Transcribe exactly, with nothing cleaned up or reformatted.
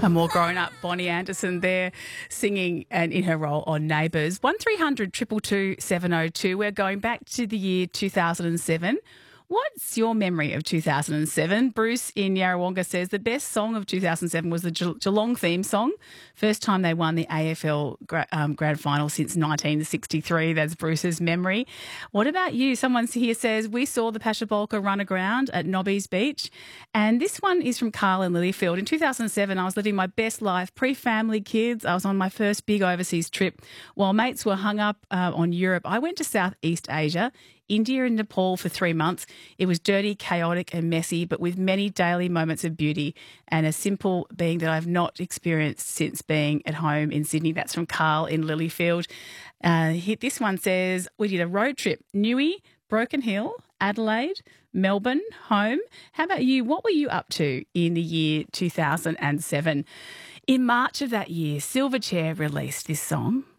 A more grown-up Bonnie Anderson there singing and in her role on Neighbours. one three hundred two two two seven oh two. We're going back to the year two thousand seven. What's your memory of two thousand seven? Bruce in Yarrawonga says the best song of two thousand seven was the Ge- Geelong theme song. First time they won the A F L gra- um, Grand Final since nineteen sixty-three. That's Bruce's memory. What about you? Someone here says, we saw the Pashabolka run aground at Nobby's Beach. And this one is from Carl in Lilyfield. In two thousand seven, I was living my best life, pre-family kids. I was on my first big overseas trip. While mates were hung up uh, on Europe, I went to Southeast Asia, India and Nepal for three months. It was dirty, chaotic and messy, but with many daily moments of beauty and a simple being that I've not experienced since being at home in Sydney. That's from Carl in Lilyfield. Uh, this one says, we did a road trip, Newey, Broken Hill, Adelaide, Melbourne, home. How about you? What were you up to in the year two thousand seven? In March of that year, Silverchair released this song.